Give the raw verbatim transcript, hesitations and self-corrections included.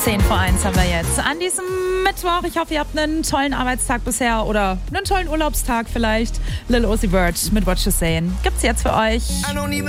zehn vor eins haben wir jetzt. An diesem Mittwoch, ich hoffe, ihr habt einen tollen Arbeitstag bisher oder einen tollen Urlaubstag vielleicht. Lil Uzi Vert mit What You Sayin' gibt's jetzt für euch.